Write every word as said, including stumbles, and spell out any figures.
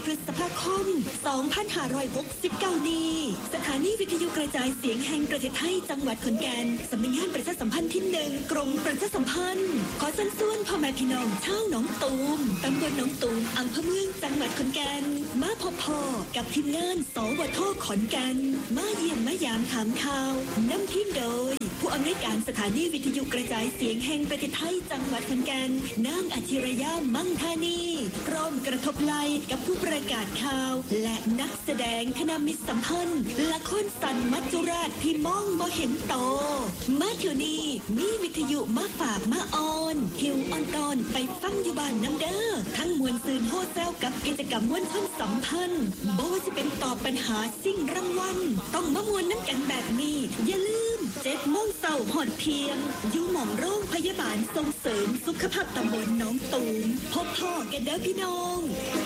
พฤษภาคม สองพันห้าร้อยหกสิบเก้า นี้สถานีวิทยุกระจายเสียงแห่งประเทศไทยจังหวัดขอนแก่นสำนักงานประชาสัมพันธ์ที่หนึ่งกรมประชาสัมพันธ์ขอเชิญชวนพ่อแม่พี่น้องชาวหนองตูมตำบลหนองตูมอำเภอเมืองจังหวัดขอนแก่นมาพบพ่อกับทีมงานสวทขอนแก่นมาเยี่ยมมายามถามข่าวนำทีมโดยผู้อำนวยการสถานีวิทยุกระจายเสียงแห่งประเทศไทยจังหวัดขอนแก่นนางอาชิรยามั่งธานีพร้อมกระทบไหลกับผู้ประกาศข่าวและนักแสดงคณะมิตรสัมพันธ์ละครสันมัจจุราชที่มองบ่เห็นโตมาเที่ยวนี้มีวิทยุมาฝากมาออนหิวอ่อนตอนไปฟังอยู่บ้านน้ำเด้อทั้งมวลซืนโฮเซลกับกิจกรรมมวลชนสัมพันธ์บ่ว่าจะเป็นตอบปัญหาสิ่งรางวัลต้องมามวลน้ำกันแบบนี้อย่าลืมเจ็ดโมงเช้าหอดเพียงอยู่หม่องโรงพยาบาลส่งเสริมสุขภาพตำบลหนองตูมพบพ่อกันเด้อพี่น้อง